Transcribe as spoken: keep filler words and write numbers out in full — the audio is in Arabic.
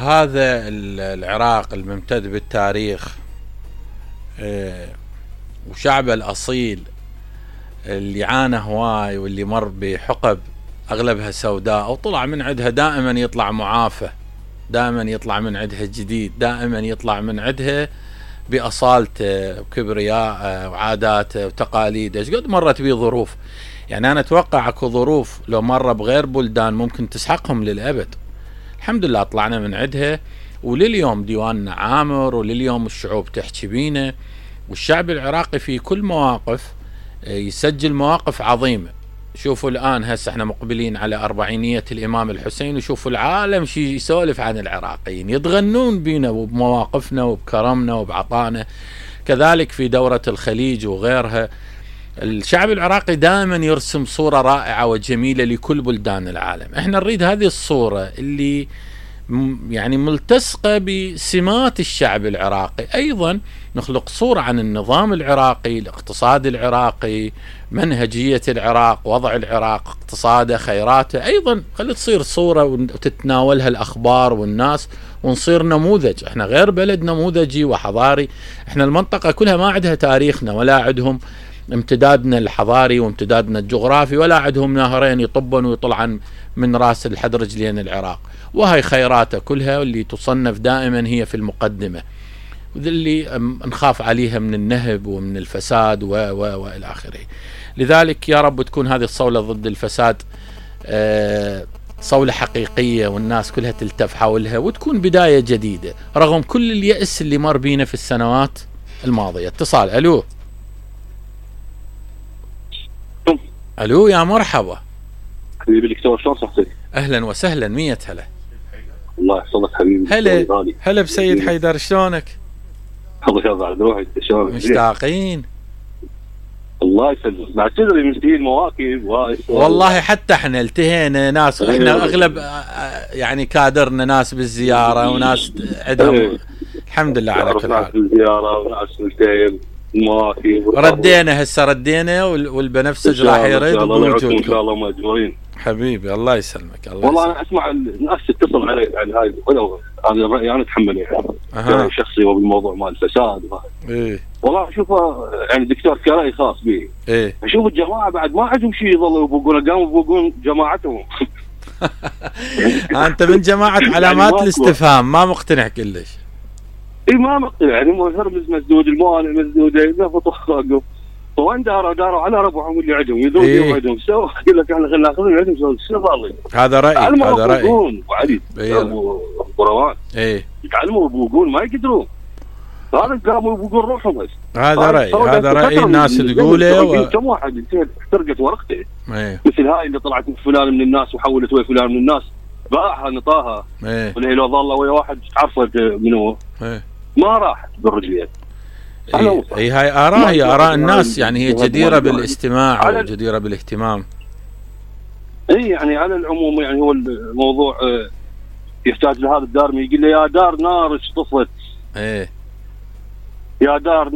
هذا العراق الممتد بالتاريخ وشعبه الأصيل اللي عانى هواي واللي مر بحقب أغلبها سوداء وطلع من عندها دائما يطلع معافى، دائما يطلع من عندها جديد، دائما يطلع من عندها بأصالته وكبرياءه وعاداته وتقاليده. ايش قد مرت بيه ظروف، يعني أنا أتوقع أكو ظروف لو مرة بغير بلدان ممكن تسحقهم للأبد. الحمد لله طلعنا من عندها، ولليوم ديواننا عامر، ولليوم الشعوب تحكي بينا، والشعب العراقي في كل مواقف يسجل مواقف عظيمة. شوفوا الآن هسه احنا مقبلين على أربعينية الإمام الحسين، وشوفوا العالم شي يسولف عن العراقيين، يتغنون بينا وبمواقفنا وبكرمنا وبعطانا. كذلك في دورة الخليج وغيرها، الشعب العراقي دائما يرسم صورة رائعة وجميلة لكل بلدان العالم. احنا نريد هذه الصورة اللي يعني ملتصقة بسمات الشعب العراقي. أيضا نخلق صورة عن النظام العراقي، الاقتصاد العراقي، منهجية العراق، وضع العراق، اقتصاده، خيراته. أيضا خلي تصير صورة وتتناولها الأخبار والناس، ونصير نموذج. احنا غير بلد نموذجي وحضاري، احنا المنطقة كلها ما عندها تاريخنا، ولا عندهم امتدادنا الحضاري وامتدادنا الجغرافي، ولا عندهم نهرين يطبن ويطلعن من راس لحد رجلين العراق. وهي خيراته كلها اللي تصنف دائما هي في المقدمة، اللي نخاف عليها من النهب ومن الفساد و و والى اخره. لذلك يا رب تكون هذه الصولة ضد الفساد صولة حقيقية، والناس كلها تلتف حولها، وتكون بداية جديدة رغم كل اليأس اللي مر بينا في السنوات الماضية. اتصال. الو الو يا مرحبا حبيبي دكتور، شلون صحتك؟ اهلا وسهلا، مية هلا. الله يحفظك حبيبي. هلا هلا بسيد حيدر، شلونك؟ الله يرضى روحك، شلونك؟ مشتاقين. الله يسلمك. بعد تدري مشتهين مواكب والله، حتى احنا التهينا ناس، احنا اغلب يعني كادرنا ناس بالزياره وناس عندهم الحمد لله على كل حال بالزياره، وناس التهيم المواكب. ردينا هسه ردينا، والبنفسج راح يرد بوجودكم ان شاء الله ماجورين حبيبي. الله يسلمك. الله والله يسلمك. انا اسمع الناس تتصل علي يعني هاي ولو هذا الراي انا اتحمله يعني أه. شخصي وبالموضوع مال الفساد وهذا. ايه والله اشوفه يعني دكتور كراي خاص به. ايه اشوف الجماعه بعد ما عندهم شيء يظلوا يبوقون، قاموا يبوقون جماعتهم. انت من جماعه علامات يعني الاستفهام، ما مقتنع كلش. اي ما مقتنع يعني، هرمز مسدود، الموانئ مسدوده، ينفطوا واقف. وين داروا داروا على ربعهم اللي عندهم يذوقون إيه؟ عندهم سو يقول لك احنا خلينا ناخذ عندهم شو شو هذا رايي، هذا رايي. وعلي ابو روان ايه يتعلموا يبوقون ما يقدرون، هذا قاموا يبوقون روحهم بس. هذا رايي، هذا رايي الناس تقوله. و... كم واحد احترقت ورقته ايه. مثل هاي اللي طلعت من فلان من الناس وحولت ويا فلان من الناس، باعها نطاها. ايه. ولا لو ظل ويا واحد عرفت منو ايه. ما راحت بالرجلين. اي اي هاي اراء، هي اراء الناس يعني، هي جديره بالاستماع وجديره بالاهتمام. اي يعني على العموم يعني هو الموضوع يحتاج لهذا الدار، يقول له يا دار نار اشطفت. ايه يا دار